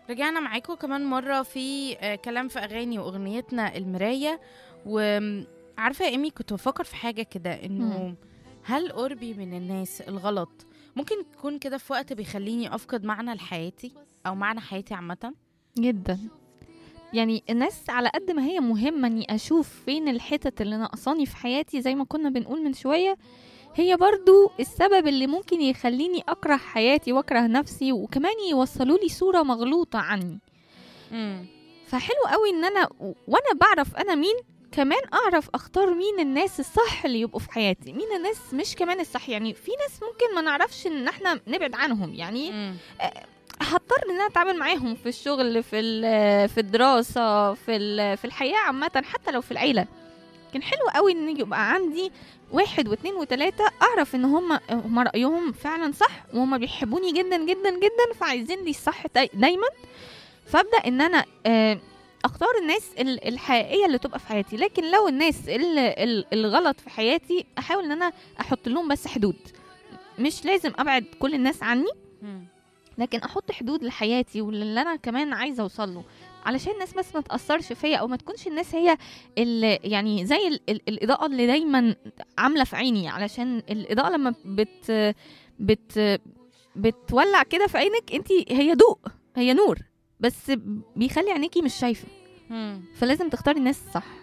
رجعنا معاكم كمان مرة في كلام في أغاني وأغنيتنا المراية. وعارفة يا إيمي، كنت بفكر في حاجة كده، إمم، إنه هل قربي من الناس الغلط ممكن يكون كده في وقت بيخليني أفقد معنى لحياتي أو معنى حياتي عامة؟ جدًا. يعني الناس على قد ما هي مهمة إني أشوف فين الحتت اللي ناقصاني في حياتي زي ما كنا بنقول من شوية، هي برضه السبب اللي ممكن يخلّيني أكره حياتي وأكره نفسي، وكمان يوصّلوا لي صورة مغلوطة عني. امم. فحلو أوي إن أنا وأنا باعرف أنا مين، كمان أعرف أختار مين الناس الصح اللي يبقوا في حياتي، مين الناس مش كمان الصح. يعني في ناس ممكن ما نعرفش إن إحنا نبعد عنهم، يعني امم. هاضطر إن أنا أتعامل معاهم في الشغل، في الدراسة، في الحياة عامةً، حتى لو في العيلة. لكن حلو أوي إن يبقى عندي 1 و2 و3 أعرف إن هم رأيهم فعلًا صح، وهم بيحبوني جدًا، جدًا، جدًا، فعايزين لي الصح دايمًا. فابدأ ان انا اختار الناس الحقيقيه اللي تبقى في حياتي. لكن لو الناس الغلط في حياتي احاول ان انا احط لهم بس حدود. مش لازم ابعد كل الناس عني، امم. لكن احط حدود لحياتي واللي انا كمان عايزه اوصل له، علشان الناس بس ما تاثرش فيا، او ما تكونش الناس هي اللي يعني زي الاضاءه اللي دايما عامله في عيني. علشان الاضاءه لما بت بتولع كده في عينك انت، هي ضوء، هي نور، بس بيخلي عينيكي مش شايفه. امم. فلازم تختاري الناس صح.